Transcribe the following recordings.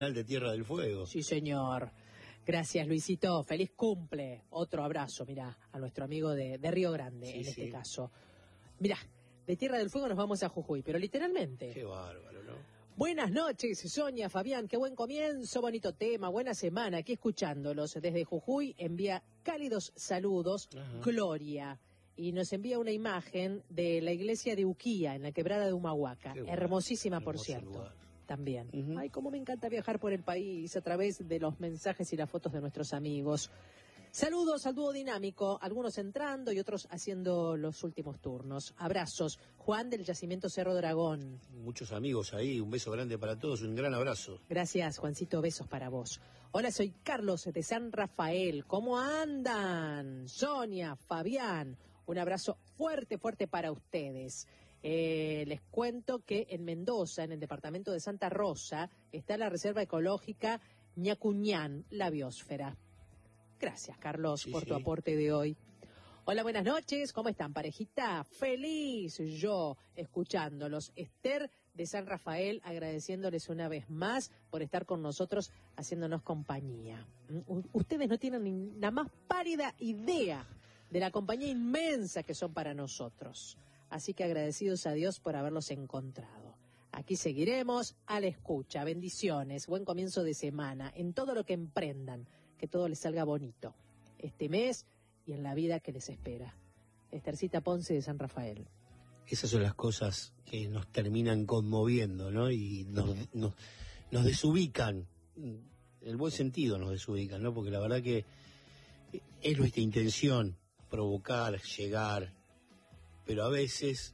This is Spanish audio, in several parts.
de Tierra del Fuego. Sí, señor. Gracias, Luisito. Feliz cumple. Otro abrazo, mirá, a nuestro amigo de Río Grande, Sí, en este sí. caso. Mirá, de Tierra del Fuego nos vamos a Jujuy, pero literalmente. Qué bárbaro, ¿no? Buenas noches, Sonia, Fabián, qué buen comienzo, bonito tema, buena semana, aquí escuchándolos. Desde Jujuy envía cálidos saludos, Gloria, y nos envía una imagen de la iglesia de Uquía, en la quebrada de Humahuaca. Qué bueno, Hermosísima, por hermoso cierto. lugar. También. Ay, cómo me encanta viajar por el país a través de los mensajes y las fotos de nuestros amigos. Saludos al dúo dinámico, algunos entrando y otros haciendo los últimos turnos. Abrazos. Juan del Yacimiento Cerro Dragón. Muchos amigos ahí, un beso grande para todos, un gran abrazo. Gracias, Juancito, besos para vos. Hola, soy Carlos de San Rafael. ¿Cómo andan? Sonia, Fabián, un abrazo fuerte, fuerte para ustedes. Les cuento que en Mendoza, en el departamento de Santa Rosa, está la Reserva Ecológica Ñacuñán, la biosfera. Gracias, Carlos, por tu aporte de hoy. Hola, buenas noches. ¿Cómo están, parejita? Feliz yo escuchándolos. Esther de San Rafael, agradeciéndoles una vez más por estar con nosotros, haciéndonos compañía. Ustedes no tienen ni la más pálida idea de la compañía inmensa que son para nosotros. Así que agradecidos a Dios por haberlos encontrado. Aquí seguiremos a la escucha. Bendiciones, buen comienzo de semana, en todo lo que emprendan, que todo les salga bonito este mes y en la vida que les espera. Esthercita Ponce de San Rafael. Esas son las cosas que nos terminan conmoviendo, ¿no? Y nos desubican, en el buen sentido nos desubican, ¿no? Porque la verdad que es nuestra intención provocar, llegar, pero a veces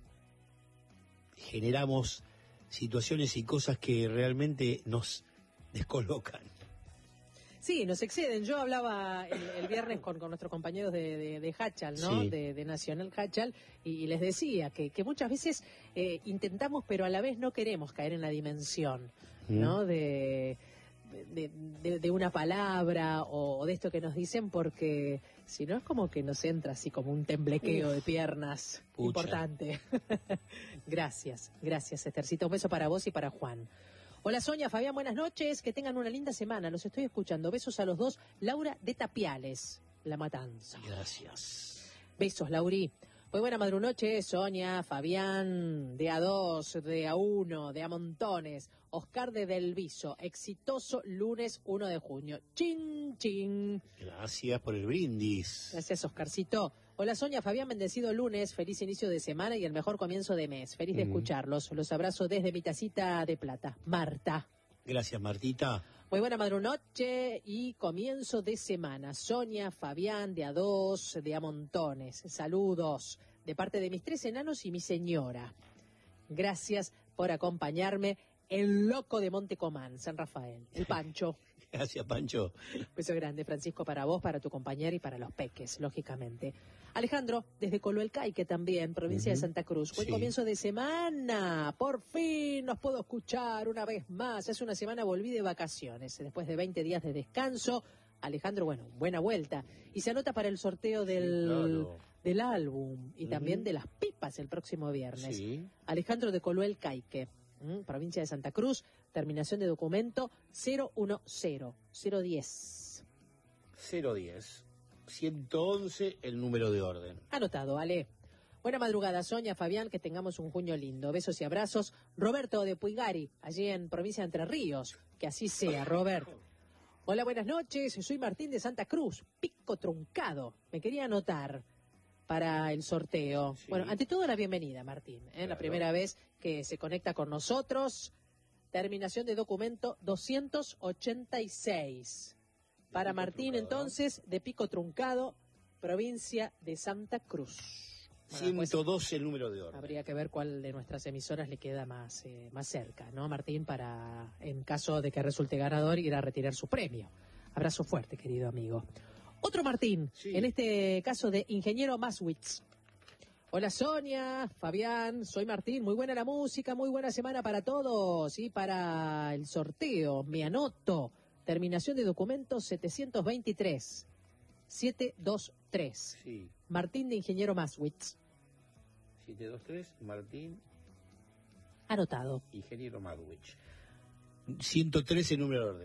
generamos situaciones y cosas que realmente nos descolocan. Sí, nos exceden. Yo hablaba el viernes con nuestros compañeros de Hachal, ¿no? Sí. De Nacional Hachal, y les decía que muchas veces intentamos, pero a la vez no queremos caer en la dimensión, ¿no? De una palabra o de esto que nos dicen, porque si no es como que nos entra así como un temblequeo de piernas. Pucha. Importante. Gracias, Esthercita. Un beso para vos y para Juan. Hola, Sonia, Fabián, buenas noches. Que tengan una linda semana. Los estoy escuchando. Besos a los dos. Laura de Tapiales, La Matanza. Gracias. Besos, Lauri. Muy buena madrunoche, Sonia, Fabián, de A2, de A1, de A montones. Oscar de Del Viso. Exitoso lunes 1 de junio. Chin, chin. Gracias por el brindis. Gracias, Oscarcito. Hola, Sonia, Fabián, bendecido lunes, feliz inicio de semana y el mejor comienzo de mes. Feliz de escucharlos. Los abrazo desde mi tacita de plata. Marta. Gracias, Martita. Muy buena madrunoche y comienzo de semana. Sonia, Fabián, de A2, de A montones. Saludos de parte de mis 3 enanos y mi señora. Gracias por acompañarme. El loco de Montecomán, San Rafael. El Pancho. Gracias, Pancho. Beso grande, Francisco, para vos, para tu compañera y para los peques, lógicamente. Alejandro, desde Coloelcaique también, provincia de Santa Cruz. Buen comienzo de semana. Por fin nos puedo escuchar una vez más. Hace una semana volví de vacaciones. Después de 20 días de descanso, Alejandro, bueno, buena vuelta. Y se anota para el sorteo del álbum y también de las pipas el próximo viernes. Sí. Alejandro de Coloelcaique. Provincia de Santa Cruz, terminación de documento 010. 010. 111 el número de orden. Anotado, Ale. Buena madrugada, Sonia, Fabián, que tengamos un junio lindo. Besos y abrazos. Roberto de Puigari, allí en provincia de Entre Ríos. Que así sea, Robert. Hola, buenas noches. Soy Martín de Santa Cruz. Pico truncado. Me quería anotar para el sorteo. Sí. Bueno, ante todo la bienvenida, Martín. Claro. La primera vez que se conecta con nosotros. Terminación de documento 286. Para Martín, entonces, de Pico Truncado, provincia de Santa Cruz. Bueno, 112 el número de orden. Habría que ver cuál de nuestras emisoras le queda más cerca, ¿no, Martín? Para, en caso de que resulte ganador, ir a retirar su premio. Abrazo fuerte, querido amigo. Otro Martín, en este caso de Ingeniero Maswitz. Hola, Sonia, Fabián, soy Martín. Muy buena la música, muy buena semana para todos. Y para el sorteo, me anoto. Terminación de documento 723. 723. Sí. Martín de Ingeniero Maswitz. 723, Martín. Anotado. Ingeniero Maswitz. 113 número de orden.